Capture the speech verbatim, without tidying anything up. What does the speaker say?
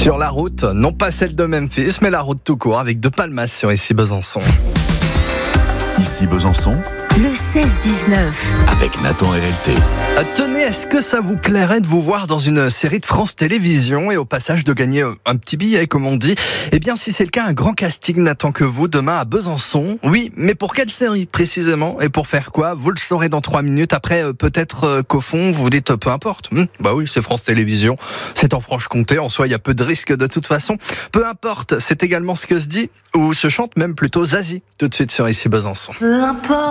Sur la route, non pas celle de Memphis, mais la route tout court avec De Palmas sur Ici Besançon. Ici Besançon, le seize dix-neuf. avec Nathan R L T. Tenez, est-ce que ça vous plairait de vous voir dans une série de France Télévisions et au passage de gagner un petit billet, comme on dit? Eh bien, si c'est le cas, un grand casting n'attend que vous demain à Besançon. Oui, mais pour quelle série précisément? Et pour faire quoi? Vous le saurez dans trois minutes. Après, euh, peut-être euh, qu'au fond, vous vous dites, euh, peu importe. Hum, bah oui, c'est France Télévisions. C'est en Franche-Comté. En soi, il y a peu de risques de toute façon. Peu importe, c'est également ce que se dit, ou se chante même plutôt Zazie. Tout de suite sur Ici Besançon. Peu importe.